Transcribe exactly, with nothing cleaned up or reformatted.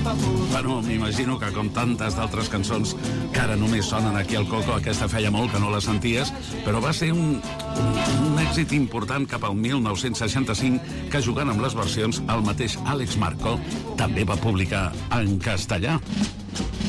Bueno, m'imagino que com tantes d'altres cançons que ara només sonen aquí al Coco, aquesta feia molt que no la senties, però va ser un, un, un èxit important cap al mil nou-cents seixanta-cinc, que jugant amb les versions el mateix Àlex Marco també va publicar en castellà.